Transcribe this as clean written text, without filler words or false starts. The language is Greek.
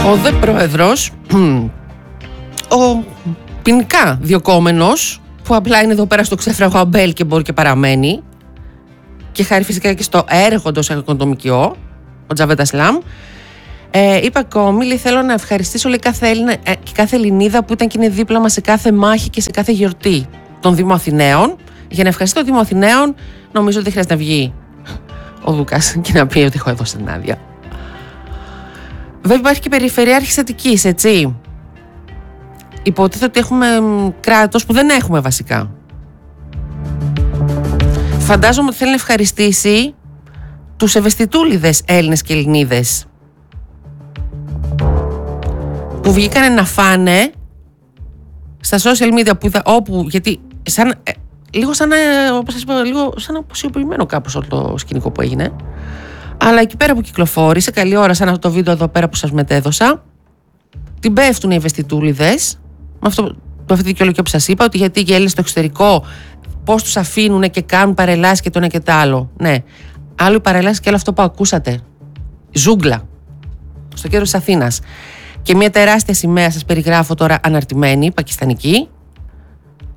Ο δε πρόεδρος, ο ποινικά διωκόμενος, που απλά είναι εδώ πέρα στο ξέφραγο αμπέλ και μπορεί και παραμένει, και χάρη φυσικά και στο έργο του ΜΚΟ, ο Τζαβέντ Ασλάμ, είπε ακόμη, λέει, θέλω να ευχαριστήσω, λέει, κάθε Έλληνα και κάθε Ελληνίδα που ήταν και είναι δίπλα μας σε κάθε μάχη και σε κάθε γιορτή των Δήμων Αθηναίων. Για να ευχαριστώ τον Δήμο Αθηναίων, νομίζω ότι δεν χρειάζεται να βγει ο Δούκας και να πει ότι έχω έδωσε την άδεια. Βέβαια υπάρχει και Περιφερειάρχης Αττικής, έτσι. Υποτίθεται ότι έχουμε κράτος που δεν έχουμε βασικά. Φαντάζομαι ότι θέλει να ευχαριστήσει τους ευαισθητούλιδες Έλληνες και Ελληνίδες που βγήκανε να φάνε στα social media όπου, γιατί λίγο σαν όπως σας είπα, λίγο σαν αποσιωπημένο κάπως όλο το σκηνικό που έγινε, αλλά εκεί πέρα που κυκλοφόρησε καλή ώρα, σαν αυτό το βίντεο εδώ πέρα που σας μετέδωσα, την πέφτουν οι ευαισθητούλιδες με αυτή τη δικαιολογία που σας είπα, ότι γιατί οι Έλληνες στο εξωτερικό πώς τους αφήνουν και κάνουν παρελάσεις και το ένα και το άλλο. Ναι, άλλο οι παρελάσεις και άλλο αυτό που ακούσατε, ζούγκλα στο κέντρο της Αθήνας. Και μια τεράστια σημαία, σας περιγράφω τώρα, αναρτημένη, πακιστανική,